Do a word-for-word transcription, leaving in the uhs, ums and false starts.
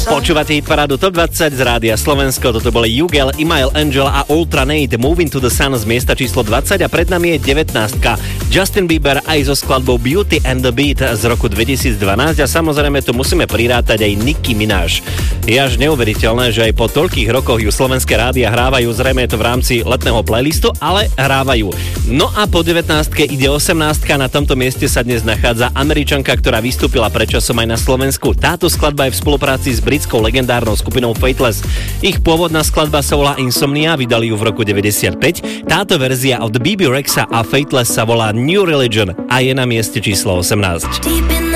Počúvate hitparádu Top dvadsať z Rádia Slovensko. Toto boli Jugel, Imael Angel a Ultra Nate Moving to the Sun z miesta číslo dvadsať a pred nami je devätnástka. Justin Bieber aj so skladbou Beauty and the Beat z roku dvetisícdvanásť a samozrejme tu musíme prirátať aj Nicki Minaj. Je až neuveriteľné, že aj po toľkých rokoch ju slovenské rádia hrávajú, zrejme je to v rámci letného playlistu, ale hrávajú. No a po devätnástke ide osemnástka, na tomto mieste sa dnes nachádza Američanka, ktorá vystúpila predčasom aj na Slovensku. Táto skladba je v spolupráci s britskou legendárnou skupinou Faithless. Ich pôvodná skladba sa volá Insomnia, vydali ju v roku deväťdesiatpäť. Táto verzia od bé bé Rexa a Faithless sa volá New Religion a je na mieste číslo osemnásť.